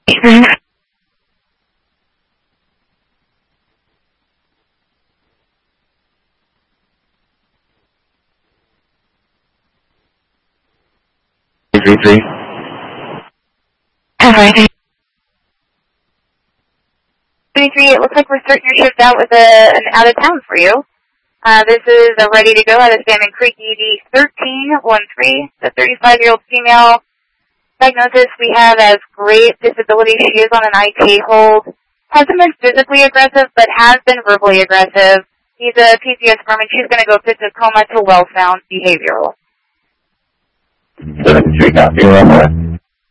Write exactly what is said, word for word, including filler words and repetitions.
three three. Alright. twenty-three, it looks like we're starting your shift out with a, an out of town for you. Uh, this is a ready to go out of Salmon Creek E D thirteen one three, the thirty-five-year-old female. Diagnosis we have as great disability. She is on an I K hold. Hasn't been physically aggressive, but has been verbally aggressive. He's a P C S firm, and she's going to go fit to coma to well-found behavioral. seven three, copy.